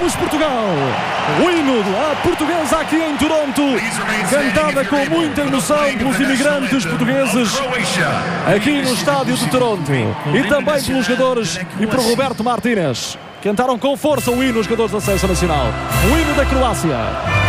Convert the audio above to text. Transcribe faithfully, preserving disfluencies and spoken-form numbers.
Vamos Portugal! O hino à portuguesa aqui em Toronto, cantada com muita emoção pelos imigrantes portugueses aqui no estádio de Toronto e também pelos jogadores e por Roberto Martínez. Cantaram com força o hino os jogadores da Seleção Nacional. O hino da Croácia.